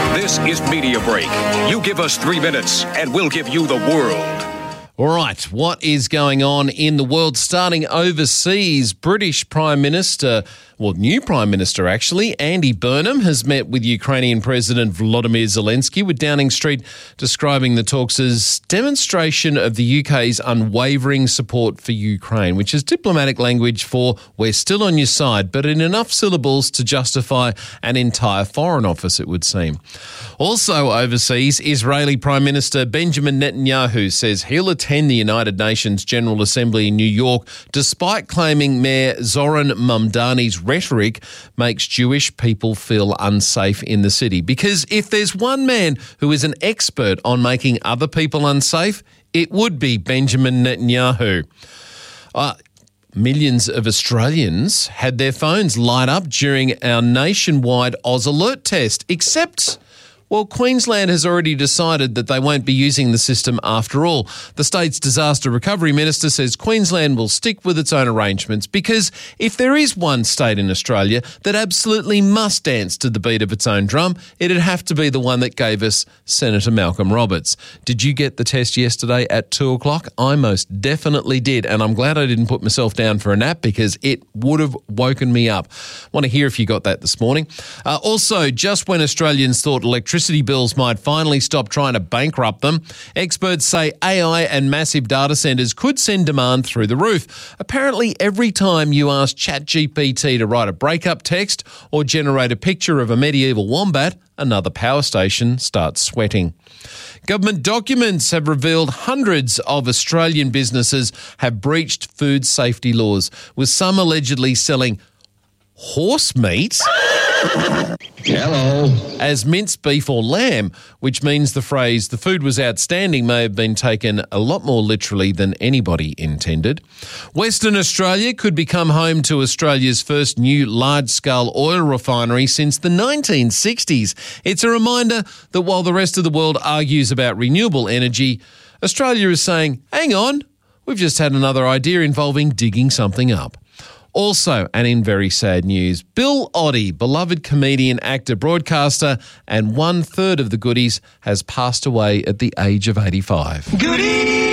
This is Media Break. You give us 3 minutes and we'll give you the world. All right, what is going on in the world? Starting overseas, British Prime Minister, new Prime Minister actually, Andy Burnham has met with Ukrainian President Volodymyr Zelensky, with Downing Street describing the talks as demonstration of the UK's unwavering support for Ukraine, which is diplomatic language for we're still on your side, but in enough syllables to justify an entire Foreign Office, it would seem. Also overseas, Israeli Prime Minister Benjamin Netanyahu says he'll attend the United Nations General Assembly in New York, despite claiming Mayor Zoran Mamdani's rhetoric makes Jewish people feel unsafe in the city. Because if there's one man who is an expert on making other people unsafe, it would be Benjamin Netanyahu. Millions of Australians had their phones light up during our nationwide Oz Alert test, except, well, Queensland has already decided that they won't be using the system after all. The state's Disaster Recovery Minister says Queensland will stick with its own arrangements because if there is one state in Australia that absolutely must dance to the beat of its own drum, it'd have to be the one that gave us Senator Malcolm Roberts. Did you get the test yesterday at 2 o'clock? I most definitely did, and I'm glad I didn't put myself down for a nap because it would have woken me up. Want to hear if you got that this morning. Also, just when Australians thought electricity bills might finally stop trying to bankrupt them, experts say AI and massive data centres could send demand through the roof. Apparently, every time you ask ChatGPT to write a breakup text or generate a picture of a medieval wombat, another power station starts sweating. Government documents have revealed hundreds of Australian businesses have breached food safety laws, with some allegedly selling horse meat as minced beef or lamb, which means the phrase "the food was outstanding" may have been taken a lot more literally than anybody intended. Western Australia could become home to Australia's first new large-scale oil refinery since the 1960s. It's a reminder that while the rest of the world argues about renewable energy, Australia is saying, hang on, we've just had another idea involving digging something up. Also, and in very sad news, Bill Oddie, beloved comedian, actor, broadcaster, and 1/3 of the goodies, has passed away at the age of 85. Goody!